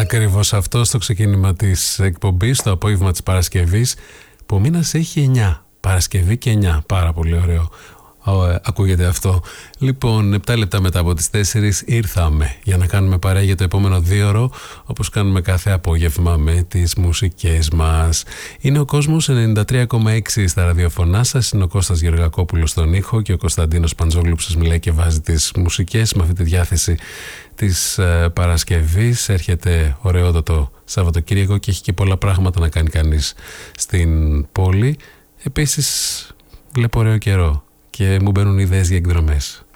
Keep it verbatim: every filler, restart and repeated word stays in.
Ακριβώς αυτό στο ξεκίνημα της εκπομπής, το απόγευμα της Παρασκευής, που ο μήνας έχει εννιά. Παρασκευή και εννιά. Πάρα πολύ ωραίο. Oh, ακούγεται αυτό. Λοιπόν, επτά λεπτά μετά από τις τέσσερις ήρθαμε για να κάνουμε παρέα για το επόμενο δύο ώρο, όπως κάνουμε κάθε απόγευμα με τις μουσικές μας. Είναι ο Κόσμος ενενήντα τρία κόμμα έξι στα ραδιοφωνά σας. Είναι ο Κώστας Γεωργακόπουλος στον ήχο και ο Κωνσταντίνος Παντζόγλου που σας μιλάει και βάζει τις μουσικές με αυτή τη διάθεση της ε, Παρασκευής. Έρχεται ωραιότατο Σαββατοκύριακο και έχει και πολλά πράγματα να κάνει κανείς στην πόλη. Επίσης βλέπω ωραίο καιρό και μου μπαίνουν ιδέες για εκδρομές.